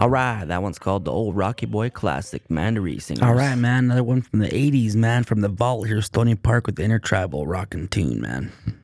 All right, that one's called the Old Rocky Boy Classic, Mandaree Singers. All right, man. Another one from the 80s, man. From the vault here, Stony Park with the Intertribal rockin' tune, man.